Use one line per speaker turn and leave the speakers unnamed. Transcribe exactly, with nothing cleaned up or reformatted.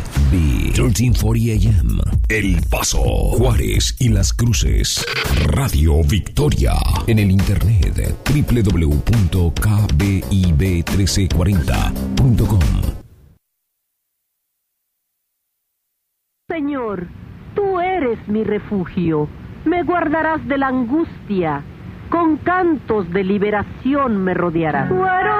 B trece cuarenta A M, El Paso, Juárez y Las Cruces. Radio Victoria. En el internet doble u doble u doble u punto k b i b uno tres cuatro cero punto com.
Señor, tú eres mi refugio. Me guardarás de la angustia. Con cantos de liberación me rodearás.